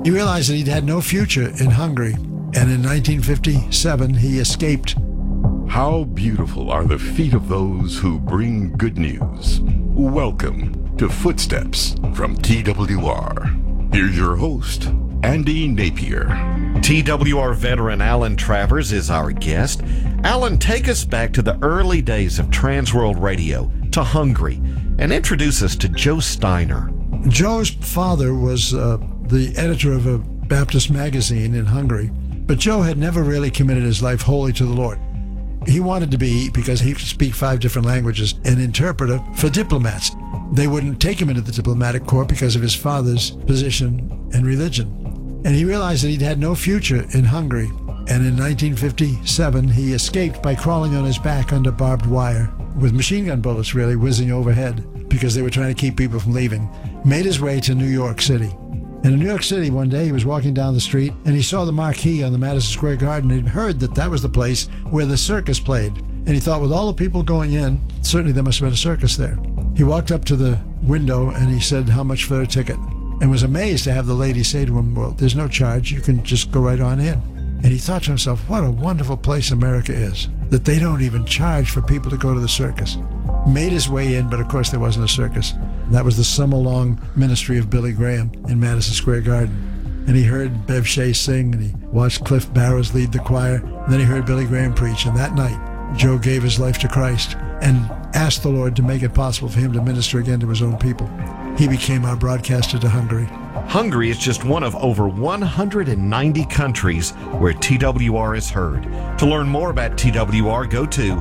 He realized that he'd had no future in Hungary, and in 1957 he escaped. How beautiful are the feet of those who bring good news. Welcome to Footsteps from TWR. Here's your host, Andy Napier. TWR veteran Alan Travers is our guest. Alan, take us back to the early days of Transworld Radio, to Hungary, and introduce us to Joe Steiner. Joe's father was the editor of a Baptist magazine in Hungary, but Joe had never really committed his life wholly to the Lord. He wanted to be, because he could speak 5 different languages, an interpreter for diplomats. They wouldn't take him into the diplomatic corps because of his father's position and religion. And he realized that he'd had no future in Hungary. And in 1957, he escaped by crawling on his back under barbed wire, with machine gun bullets really whizzing overhead, because they were trying to keep people from leaving. Made his way to New York City. And in New York City one day, he was walking down the street, and he saw the marquee on the Madison Square Garden. He'd heard that that was the place where the circus played. And he thought, with all the people going in, certainly there must have been a circus there. He walked up to the window, and he said, "How much for a ticket?" And was amazed to have the lady say to him, "Well, there's no charge. You can just go right on in." And he thought to himself, what a wonderful place America is, that they don't even charge for people to go to the circus. Made his way in, but of course there wasn't a circus. That was the summer-long ministry of Billy Graham in Madison Square Garden. And he heard Bev Shea sing, and he watched Cliff Barrows lead the choir, and then he heard Billy Graham preach. And that night, Joe gave his life to Christ and asked the Lord to make it possible for him to minister again to his own people. He became our broadcaster to Hungary. Hungary is just one of over 190 countries where TWR is heard. To learn more about TWR, go to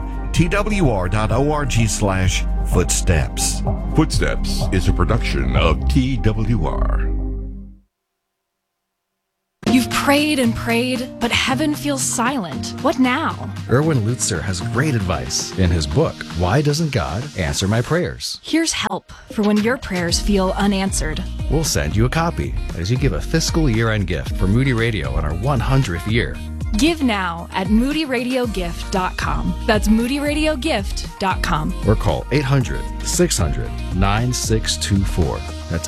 twr.org/footsteps. Footsteps is a production of TWR. You've prayed and prayed, but heaven feels silent. What now? Erwin Lutzer has great advice in his book, Why Doesn't God Answer My Prayers? Here's help for when your prayers feel unanswered. We'll send you a copy as you give a fiscal year-end gift for Moody Radio on our 100th year. Give now at moodyradiogift.com. That's moodyradiogift.com. Or call 800-600-9624. That's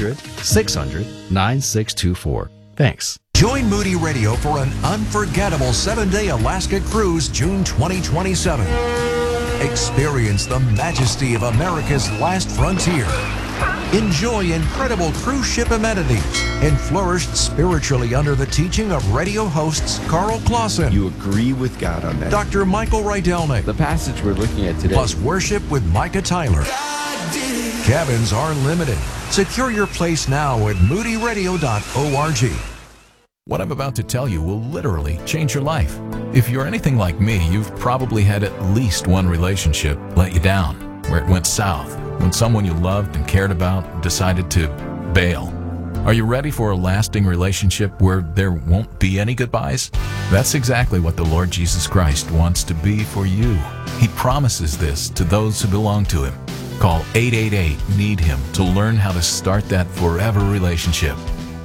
800-600-9624. Thanks. Join Moody Radio for an unforgettable 7-day Alaska cruise June 2027. Experience the majesty of America's last frontier. Enjoy incredible cruise ship amenities and flourish spiritually under the teaching of radio hosts Carl Clausen. You agree with God on that. Dr. Michael Rydelnik. The passage we're looking at today. Plus worship with Micah Tyler. Cabins are limited. Secure your place now at moodyradio.org. What I'm about to tell you will literally change your life. If you're anything like me, you've probably had at least one relationship let you down, where it went south, when someone you loved and cared about decided to bail. Are you ready for a lasting relationship where there won't be any goodbyes? That's exactly what the Lord Jesus Christ wants to be for you. He promises this to those who belong to Him. Call 888-NEED-HIM to learn how to start that forever relationship.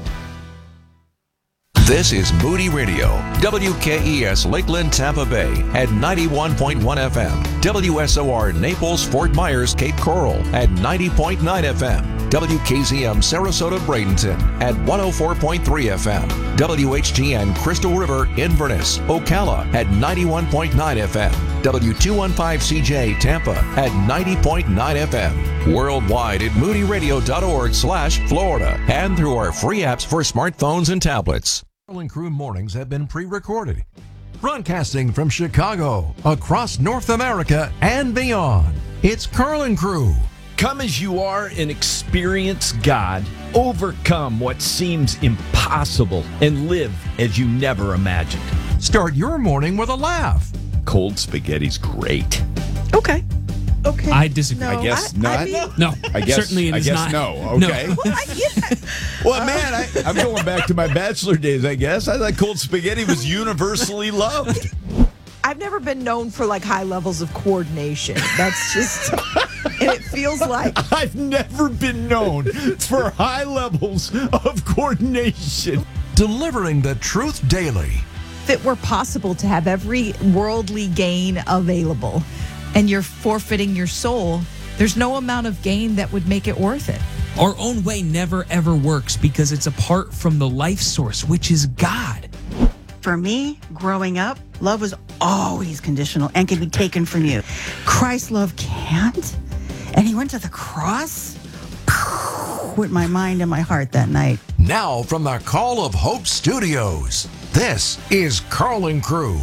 This is Moody Radio, WKES Lakeland, Tampa Bay at 91.1 FM, WSOR Naples, Fort Myers, Cape Coral at 90.9 FM, WKZM Sarasota, Bradenton at 104.3 FM, WHGN Crystal River, Inverness, Ocala at 91.9 FM, W215CJ Tampa at 90.9 FM, worldwide at moodyradio.org/Florida, and through our free apps for smartphones and tablets. Carl and Crew mornings have been pre-recorded. Broadcasting from Chicago, across North America and beyond, it's Carl and Crew. Come as you are and experience God. Overcome what seems impossible and live as you never imagined. Start your morning with a laugh. Cold spaghetti's great. Okay. I disagree. No, I guess not. No, I guess, certainly it is not. No. Okay. No. Well, man, I'm going back to my bachelor days, I guess. I thought cold spaghetti was universally loved. I've never been known for like high levels of coordination. That's just, and it feels like I've never been known for high levels of coordination. Delivering the truth daily. if it were possible to have every worldly gain available and you're forfeiting your soul, there's no amount of gain that would make it worth it. Our own way never ever works because it's apart from the life source, which is God. For me, growing up, love was always conditional and can be taken from you. Christ's love can't. And he went to the cross with my mind and my heart that night. Now from the Call of Hope Studios, this is Carl and Crew.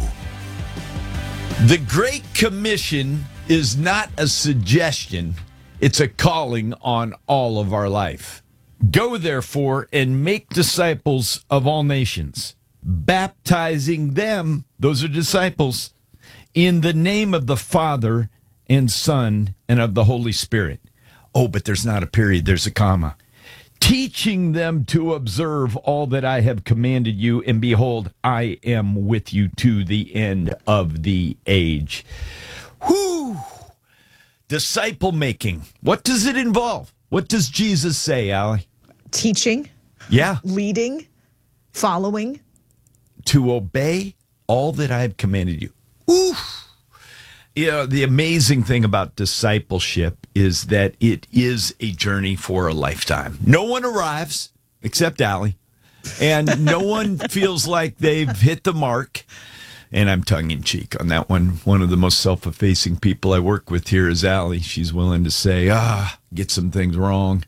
The Great Commission is not a suggestion. It's a calling on all of our life. Go, therefore, and make disciples of all nations, baptizing them, those are disciples, in the name of the Father and Son and of the Holy Spirit. Oh, but there's not a period, there's a comma. Teaching them to observe all that I have commanded you, and behold, I am with you to the end of the age. Whew! Disciple making. What does it involve? What does Jesus say, Allie? Teaching. Yeah. Leading. Following. To obey all that I have commanded you. Oof. You know, the amazing thing about discipleship is that it is a journey for a lifetime. No one arrives except Allie, and no one feels like they've hit the mark. And I'm tongue-in-cheek on that one. One of the most self-effacing people I work with here is Allie. She's willing to say, get some things wrong.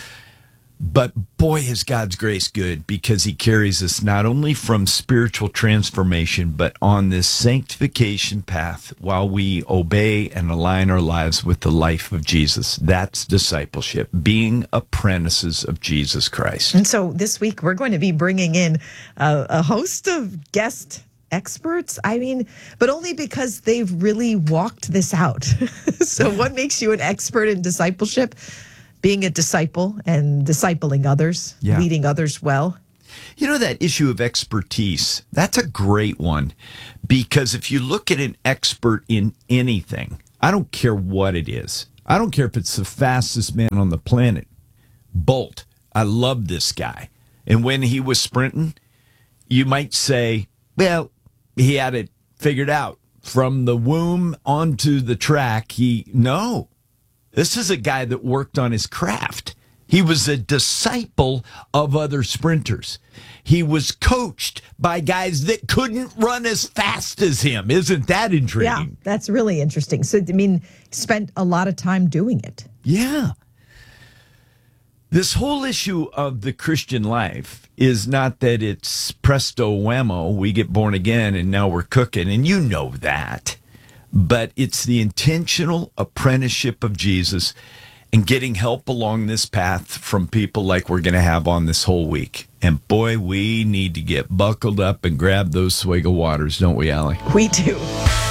But boy, is God's grace good, because he carries us not only from spiritual transformation, but on this sanctification path while we obey and align our lives with the life of Jesus. That's discipleship, being apprentices of Jesus Christ. And so this week, we're going to be bringing in a host of guest experts. I mean, but only because they've really walked this out. So what makes you an expert in discipleship? Being a disciple and discipling others, leading others well. You know, that issue of expertise, that's a great one. Because if you look at an expert in anything, I don't care what it is. I don't care if it's the fastest man on the planet. Bolt, I love this guy. And when he was sprinting, you might say, well, he had it figured out. From the womb onto the track, no. This is a guy that worked on his craft. He was a disciple of other sprinters. He was coached by guys that couldn't run as fast as him. Isn't that intriguing? Yeah, that's really interesting. So, I mean, spent a lot of time doing it. Yeah. This whole issue of the Christian life is not that it's presto whammo, we get born again and now we're cooking, and you know that. But it's the intentional apprenticeship of Jesus and getting help along this path from people like we're going to have on this whole week. And boy, we need to get buckled up and grab those swig of waters, don't we, Allie? We do.